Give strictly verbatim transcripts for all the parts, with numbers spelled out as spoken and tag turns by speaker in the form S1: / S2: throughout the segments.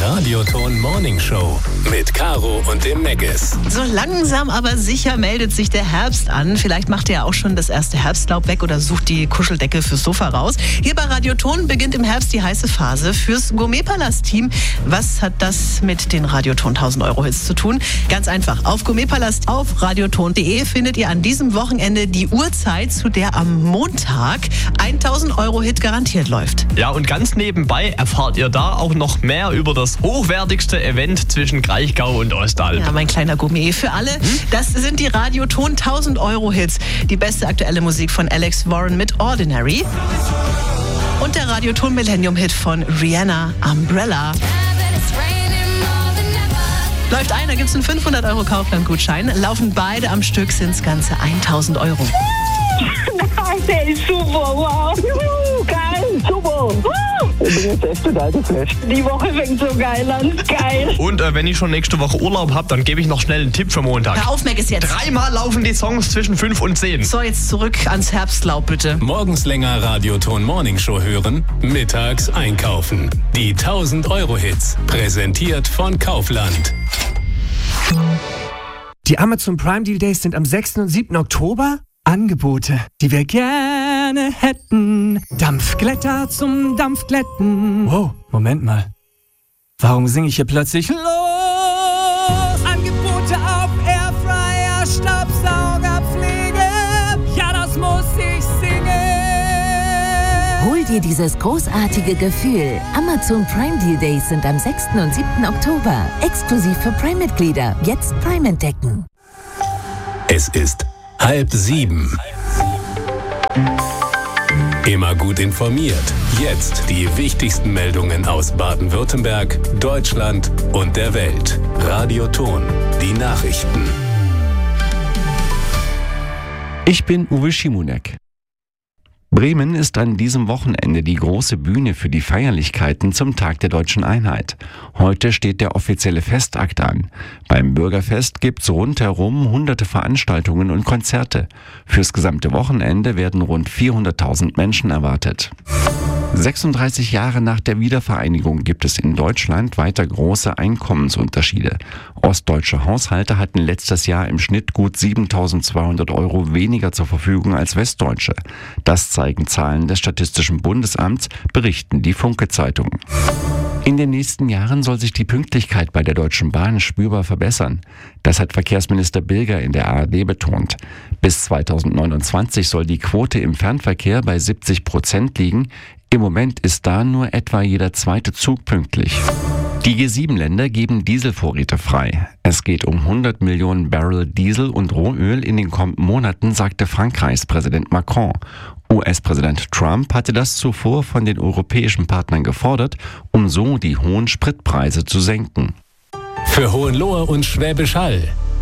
S1: Radioton Morning Show mit Caro und dem Meggis.
S2: So langsam aber sicher meldet sich der Herbst an. Vielleicht macht ihr ja auch schon das erste Herbstlaub weg oder sucht die Kuscheldecke fürs Sofa raus. Hier bei Radioton beginnt im Herbst die heiße Phase fürs Gourmetpalast-Team. Was hat das mit den Radioton tausend Euro Hits zu tun? Ganz einfach. Auf Gourmetpalast auf radioton punkt de findet ihr an diesem Wochenende die Uhrzeit, zu der am Montag ein tausend Euro Hit garantiert läuft.
S3: Ja, und ganz nebenbei erfahrt ihr da auch noch mehr über das hochwertigste Event zwischen Kraichgau und Ostalb.
S2: Ja, mein kleiner Gourmet für alle. Hm? Das sind die Radioton tausend Euro Hits. Die beste aktuelle Musik von Alex Warren mit Ordinary. Und der Radioton Millennium Hit von Rihanna, Umbrella. Läuft ein, da gibt es einen fünfhundert Euro Kaufland-Gutschein. Laufen beide am Stück, sind es ganze tausend Euro.
S4: Der ist super, wow. Juhu, geil, super. Ich bin jetzt echt total geflasht. Die Woche fängt so geil an, geil.
S3: Und äh, wenn ich schon nächste Woche Urlaub habe, dann gebe ich noch schnell einen Tipp für Montag.
S2: Hör auf, Meggis, jetzt.
S3: Dreimal laufen die Songs zwischen fünf und zehn.
S2: So, jetzt zurück ans Herbstlaub, bitte.
S1: Morgens länger Radioton Morning Show hören, mittags einkaufen. Die tausend Euro Hits, präsentiert von Kaufland.
S5: Die Amazon Prime Deal Days sind am sechsten und siebten Oktober. Angebote, die wir gerne hätten. Dampfglätter zum Dampfglätten. Wow, Moment mal. Warum singe ich hier plötzlich los? Angebote auf Airfryer, Staubsaugerpflege. Ja, das muss ich singen.
S6: Hol dir dieses großartige Gefühl. Amazon Prime Deal Days sind am sechsten und siebten Oktober. Exklusiv für Prime-Mitglieder. Jetzt Prime entdecken.
S1: Es ist halb sieben. Immer gut informiert. Jetzt die wichtigsten Meldungen aus Baden-Württemberg, Deutschland und der Welt. Radioton, die Nachrichten.
S7: Ich bin Uwe Schimonek. Bremen ist an diesem Wochenende die große Bühne für die Feierlichkeiten zum Tag der Deutschen Einheit. Heute steht der offizielle Festakt an. Beim Bürgerfest gibt's rundherum hunderte Veranstaltungen und Konzerte. Fürs gesamte Wochenende werden rund vierhunderttausend Menschen erwartet. sechsunddreißig Jahre nach der Wiedervereinigung gibt es in Deutschland weiter große Einkommensunterschiede. Ostdeutsche Haushalte hatten letztes Jahr im Schnitt gut siebentausendzweihundert Euro weniger zur Verfügung als Westdeutsche. Das zeigen Zahlen des Statistischen Bundesamts, berichten die Funke-Zeitung. In den nächsten Jahren soll sich die Pünktlichkeit bei der Deutschen Bahn spürbar verbessern. Das hat Verkehrsminister Bilger in der A R D betont. Bis zweitausendneunundzwanzig soll die Quote im Fernverkehr bei siebzig Prozent liegen. Im Moment ist da nur etwa jeder zweite Zug pünktlich. Die G sieben Länder geben Dieselvorräte frei. Es geht um hundert Millionen Barrel Diesel und Rohöl in den kommenden Monaten, sagte Frankreichs Präsident Macron. U S-Präsident Trump hatte das zuvor von den europäischen Partnern gefordert, um so die hohen Spritpreise zu senken.
S1: Für Hohenlohe und Schwäbisch Hall.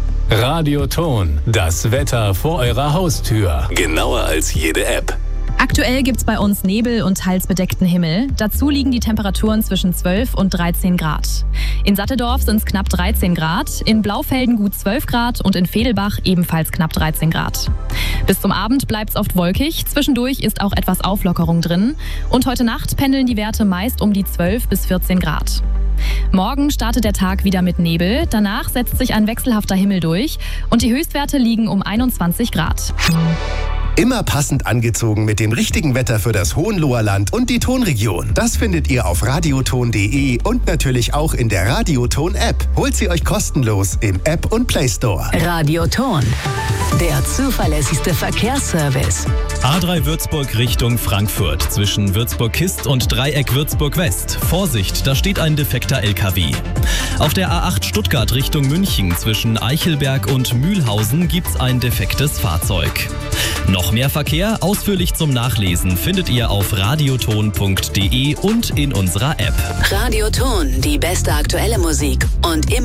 S1: Radioton, das Wetter vor eurer Haustür. Genauer als jede App.
S8: Aktuell gibt's bei uns Nebel und teils bedeckten Himmel. Dazu liegen die Temperaturen zwischen zwölf und dreizehn Grad. In Satteldorf sind es knapp dreizehn Grad, in Blaufelden gut zwölf Grad und in Vedelbach ebenfalls knapp dreizehn Grad. Bis zum Abend bleibt's oft wolkig, zwischendurch ist auch etwas Auflockerung drin. Und heute Nacht pendeln die Werte meist um die zwölf bis vierzehn Grad. Morgen startet der Tag wieder mit Nebel, danach setzt sich ein wechselhafter Himmel durch und die Höchstwerte liegen um einundzwanzig Grad.
S9: Immer passend angezogen mit dem richtigen Wetter für das Hohenloher Land und die Tonregion. Das findet ihr auf radioton punkt de und natürlich auch in der Radioton-App. Holt sie euch kostenlos im App und Play Store.
S6: Radioton, der zuverlässigste Verkehrsservice.
S10: A drei Würzburg Richtung Frankfurt zwischen Würzburg-Kist und Dreieck Würzburg-West. Vorsicht, da steht ein defekter L K W. Auf der A acht Stuttgart Richtung München zwischen Eichelberg und Mühlhausen gibt's ein defektes Fahrzeug. Noch mehr Verkehr, ausführlich zum Nachlesen, findet ihr auf radioton punkt de und in unserer App.
S6: Radioton, die beste aktuelle Musik und immer